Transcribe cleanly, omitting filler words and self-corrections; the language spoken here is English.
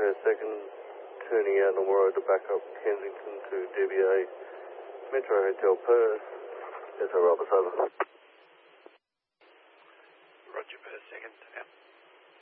per second, turning out Normal Road to back up Kensington to DBA, Metro Hotel Perth. SO Roberts, over. Roger per second, out.